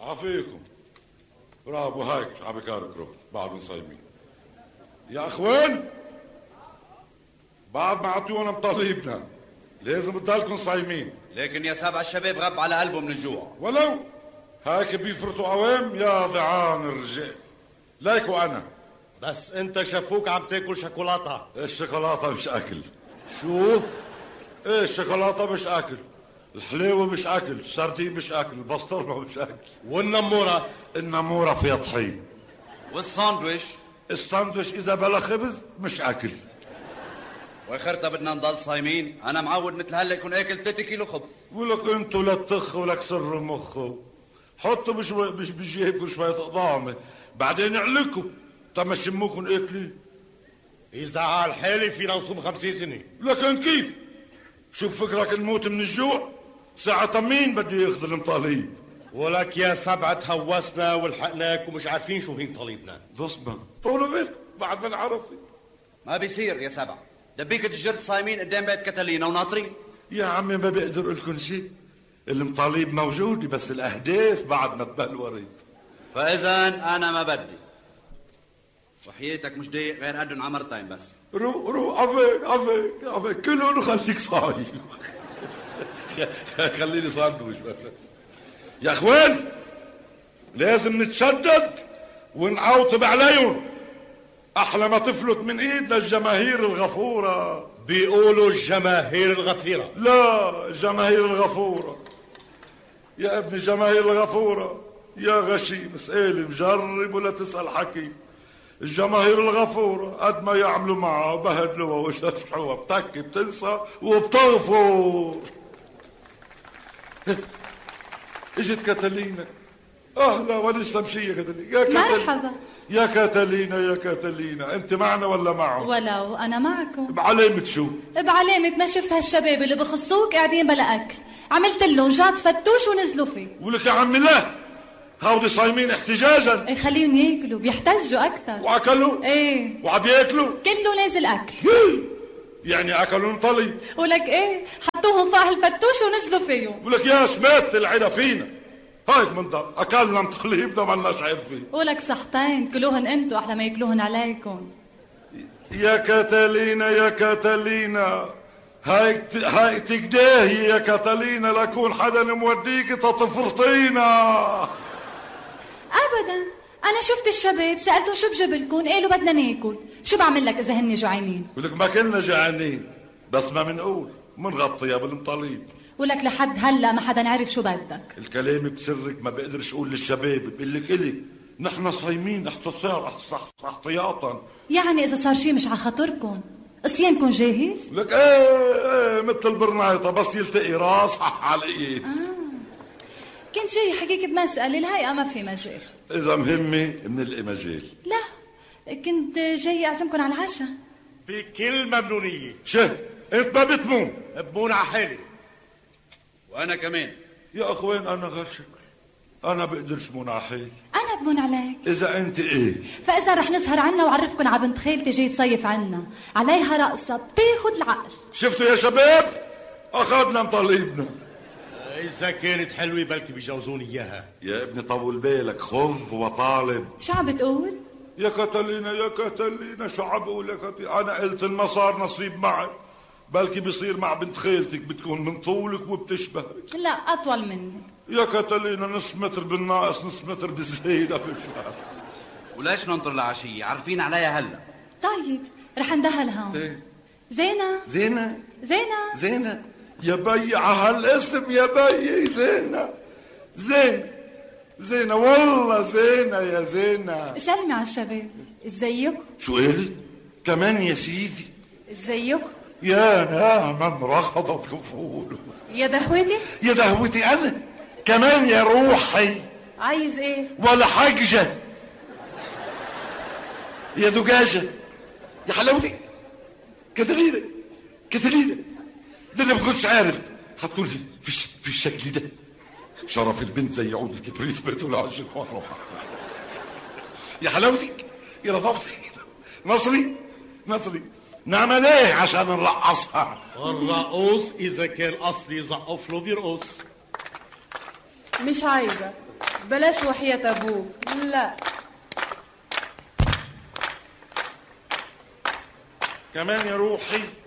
عافيكم. برافو، هيك مش عم بكاركروا بعدهم صايمين. يا اخوان بعد ما عطيونا مطالبنا لازم تضلكم صايمين. لكن يا سبع الشباب غب على قلبه من الجوع. ولو هيك بيفرطوا عوام يا ضعان الرجال. ليكوا انا بس انت شافوك عم تاكل شوكولاته. الشوكولاته مش اكل. شو؟ ايه الشوكولاته مش اكل، الحلاوه مش اكل، السردين مش اكل، البسطرمه مش اكل. والنموره؟ النموره فيها طحين. والساندويش؟ الساندويش اذا بلا خبز مش اكل. واخرتها بدنا نضل صايمين. انا معود مثل هلا يكون اكل 3 كيلو خبز. ولك انتوا لا تخ ولا كسر مخه. حطوا مش بجيبكم شويه قضامه بعدين يعلكوا تما شموكم اكلي. اذا على حالي فينا نصوم 50 سنه. لكن كيف؟ شوف فكرك نموت من الجوع؟ ساعة مين بده ياخذ المطالب؟ ولك يا سبعة هوسنا ولحقناك ومش عارفين شو هين طالبنا. ضصبا طولوا بالك بعد ما نعرف. ما بيصير يا سبع. دبيكة الجرد صايمين قدام بيت كاتالينا وناطرين. يا عمي ما بقدر اقول لكم شيء. المطالب موجودة بس الاهداف بعد ما تبلورت. فاذا انا ما بدي. وحياتك مش ضايق غير قدن عمرتين بس. رو عفيك كلهم وخليك صايم. خليني صاندويش بس. يا اخوان لازم نتشدد ونعوطب عليهم. احلى ما تفلت من ايد للجماهير الغفوره. بيقولوا الجماهير الغفيره. لا الجماهير الغفوره يا ابني، جماهير الغفوره. يا غشيم اسأل مجرب ولا تسأل حكيم. الجماهير الغفورة قد ما يعملوا معها بهدلوها وشرحوها بتكي بتنسى وبتغفر. اجت كاتالينا. اهلا ولسه مشية كاتالينا. يا كاتالينا مرحبا. يا كاتالينا يا كاتالينا، انت معنا ولا معه؟ ولو انا معكم. بعلامة شو؟ بعلامة ما شفت هالشباب اللي بخصوك قاعدين بلا اكل، عملت لهم جات فتوش ونزلوا فيه. ولك يا عمي لا، هودي صايمين احتجاجا. ايه خليهم ياكلوا بيحتجوا اكثر. واكلوا؟ ايه وعم ياكلوا؟ كله نازل اكل. يعني اكلوا طلي. ولك ايه حطوهم فوق الفتوش ونزلوا فيهم. ولك يا شمات العيله فينا. هاي منظر اكلنا مطليبنا ما لناش عارفين. ولك صحتين كلوهن انتوا احلى ما ياكلوهن عليكم. يا كاتالينا يا كاتالينا، هاي تقداهي يا كاتالينا لكون حدا موديك تطفرطينا. ابدا انا شفت الشباب سالتهم شو بجيبلكم قالوا بدنا ناكل. شو بعمل لك اذا هن جوعانين؟ ولك ما كلنا جوعانين بس ما منقول منغطيها بالمطالب. ولك لحد هلا ما حدا عرف شو بدك. الكلام بسرك ما بقدرش اقول للشباب. بقول لك الي نحن صايمين احتياطا. يعني اذا صار شي مش على خاطركم صيامكم جاهز؟ لك ايه مثل البرنايطه بس يلتقي راس على الايد. كنت جاي حكيك بمسألة الهيئة ما في مجال. إذا مهمة بنلقي مجال. لا كنت جاي أعزمكم على العشاء. بكل ممنونية. شه أنت ما بتمون. بمون على حالي. وأنا كمان. يا أخوان أنا غشك، أنا بقدرش مون على حالي. أنا بمون عليك. إذا أنت إيه؟ فإذا رح نسهر عنا وعرفكن على بنت خالتي جاي تصيف عنا، عليها رقصة بتاخد العقل. شفتوا يا شباب؟ أخذنا مطالبنا. إذا كانت حلوة بلكي بيجوزوني إياها. يا ابني طول بالك، خذ وطالب. شو عم بتقول؟ يا كاتالينا يا كاتالينا شو عم بقول يا كاتالينا؟ أنا قلت المصار نصيب معي، بلكي بيصير مع بنت خالتك بتكون من طولك وبتشبهك. لا أطول مني. يا كاتالينا نص متر بالناقص نص متر بالزايدة بالفعل. وليش ننطر العشية؟ عارفين عليها هلا. طيب رح ندهل هون. ايه؟ زينة زينة زينة زينة يا بي على هالاسم يا بي. زينة زين زينة والله زينة يا زينة. سلمي على الشباب. ازيكم؟ شو قالت؟ كمان يا سيدي. ازيكم؟ يا نعم رخضت كفوله. يا دهوتي؟ يا دهوتي أنا كمان يا روحي. عايز ايه؟ ولا حاجة يا دجاجة يا حلاوتي. كاتالينا كاتالينا ده اللي ما كنتش عارف هتكون في الشكل ده. شرف البنت زي عود الكبريت بيته العشر مرة. يا حلاوتي يا لطفتي. نصري نعمل ايه عشان نرقصها؟ الرقوص اذا كان اصلي يزقف له بيرقص. مش عايزة. بلاش وحياة ابوك. لا كمان يا روحي